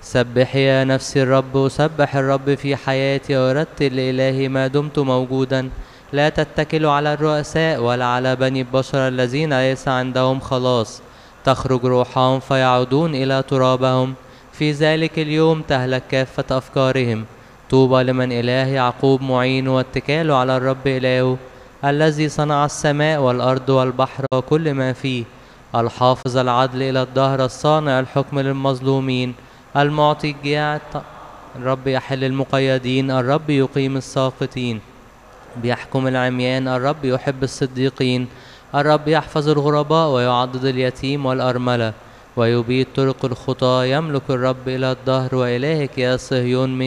سبحي يا نفسي الرب، سبح الرب في حياتي، ورتل لإلهي ما دمت موجودا. لا تتكلوا على الرؤساء ولا على بني البشر الذين ليس عندهم خلاص، تخرج روحهم فيعودون إلى ترابهم. في ذلك اليوم تهلك كافة أفكارهم. طوبى لمن إله يعقوب معين، واتكاله على الرب إلهه، الذي صنع السماء والأرض والبحر وكل ما فيه، الحافظ العدل إلى الدهر، الصانع الحكم للمظلومين، المعطي الجياع. الرب يحل المقيدين، الرب يقيم الساقطين، بيحكم العميان، الرب يحب الصديقين. الرب يحفظ الغرباء ويعضد اليتيم والأرملة، ويبيد طرق الخطاة. يملك الرب إلى الدهر، وإلهك يا صهيون